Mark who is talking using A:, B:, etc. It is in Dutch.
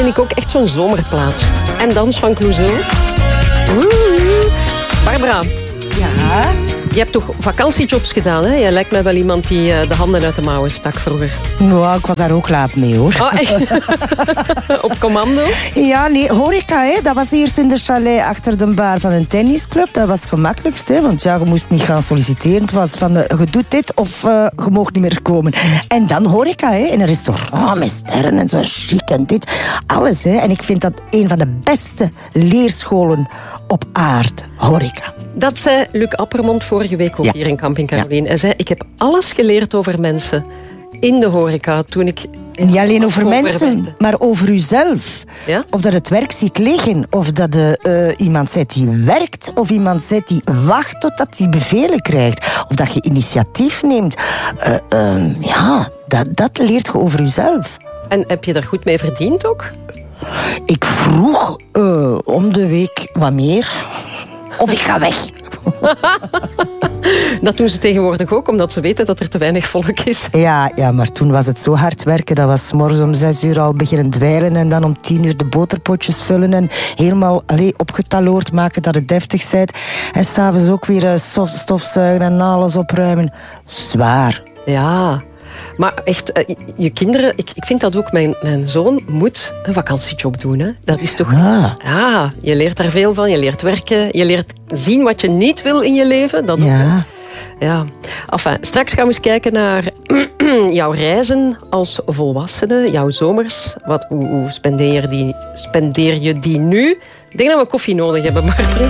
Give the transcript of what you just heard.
A: vind ik ook echt zo'n zomerplaat. En Dans van Clouseau. Barbara.
B: Ja?
A: Je hebt toch vakantiejobs gedaan, hè? Jij lijkt mij wel iemand die de handen uit de mouwen stak vroeger.
B: Nou, ik was daar ook laat mee, hoor.
A: Oh, op commando?
B: Ja, nee, horeca, hè. Dat was eerst in de chalet achter de bar van een tennisclub. Dat was het gemakkelijkst, hè. Want ja, je moest niet gaan solliciteren. Het was van, je doet dit of je mag niet meer komen. En dan horeca, hè. In een restaurant met sterren en zo chic en dit. Alles, hè. En ik vind dat een van de beste leerscholen op aarde. Horeca.
A: Dat zei Luc Appermond vorige week ook hier in Camping Caroline. Hij zei, ik heb alles geleerd over mensen in de horeca toen ik...
B: Niet alleen over mensen, maar over uzelf.
A: Ja?
B: Of dat het werk ziet liggen, of dat iemand zit die werkt, of iemand zit die wacht totdat hij bevelen krijgt. Of dat je initiatief neemt. Dat leert je over uzelf.
A: En heb je daar goed mee verdiend ook?
B: Ik vroeg om de week wat meer. Of ik ga weg.
A: Dat doen ze tegenwoordig ook, omdat ze weten dat er te weinig volk is.
B: Ja, maar toen was het zo hard werken. Dat was 's morgens om 6 uur al beginnen dweilen en dan om 10 uur de boterpotjes vullen en helemaal opgetaloord maken dat het deftig zijt. En s'avonds ook weer stofzuigen en alles opruimen. Zwaar.
A: Ja, maar echt, je kinderen... Ik vind dat ook, mijn zoon moet een vakantiejob doen. Hè? Dat is toch... Ja, je leert daar veel van. Je leert werken. Je leert zien wat je niet wil in je leven. Dat
B: ja.
A: Ja. Enfin, straks gaan we eens kijken naar jouw reizen als volwassene. Jouw zomers. Hoe spendeer je die nu? Ik denk dat we koffie nodig hebben, Barbara.